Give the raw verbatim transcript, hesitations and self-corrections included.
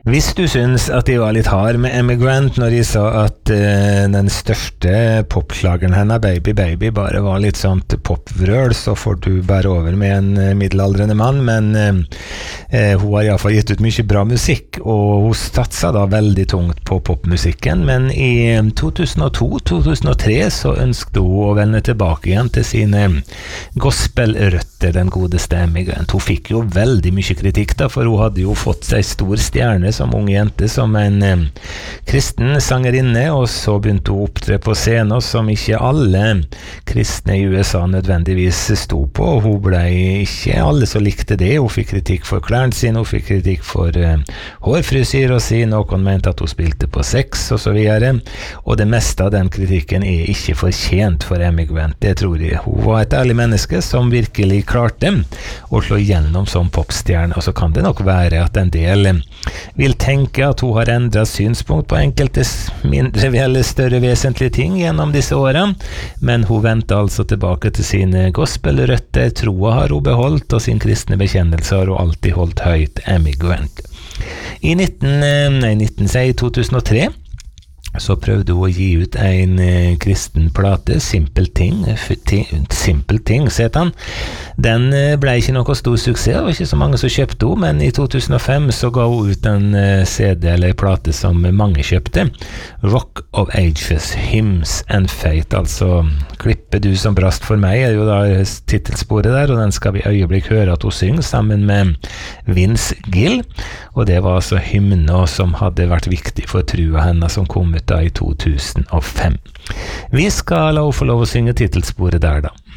Hvis du syns at de var litt hard med Amy Grant når de sa at uh, den største popslageren henne, Baby Baby, bare var litt sånt popvrøl, så får du bære over med en uh, middelaldrende mann, men uh, uh, hun har i hvert fall gitt ut mye bra musikk, og hun satsa da veldig tungt på popmusikken, men i to tusen og to til to tusen og tre så ønsket hun å vende tilbake igjen til sine gospelrøtter, den godeste Amy Grant. Hun fikk jo veldig mye kritikk da, for hun hadde jo fått seg stor stjerne som ung jente, som en eh, kristen sangerinne, og så begynte hun å opptre på scenen som ikke alle kristne i U S A nødvendigvis sto på, og hun ble ikke alle som likte det. Hun fikk kritikk for klærne sine, hun fikk kritikk for eh, hårfrisyra si, noen mente at hun spilte på sex og så videre, og det meste av den kritikken er ikke fortjent for Amy Grant, det tror jeg. Hun var et ærlig menneske som virkelig klarte å slå gjennom som popstjerne, og så kan det nok være at en del vil tenke at hun har endret synspunkt på enkelte mindre eller større vesentlige ting gjennom disse årene, men hun ventet altså tilbake til sine gospelrøtter, troa har hun beholdt, og sin kristne bekjennelse har hun alltid holdt høyt, Amy Grant. I nitten, nei, nitten, i to tusen og tre så prøvde hun å gi ut en eh, kristen plate, Simple Thing, Simple Things het han. Den eh, ble ikke noe stor suksess, det var ikke så mange som kjøpte henne, men i to tusen og fem så ga hun ut en eh, C D eller plate som mange kjøpte, Rock of Ages, Hymns and Fate, altså Klippe du som brast for meg, er jo da titelsporet der, og den skal vi i øyeblikk høre at hun synger sammen med Vince Gill, og det var altså hymner som hadde vært viktig for trua henne som kom ut da i to tusen og fem. Vi skal la henne få lov å synge titelsporet der da.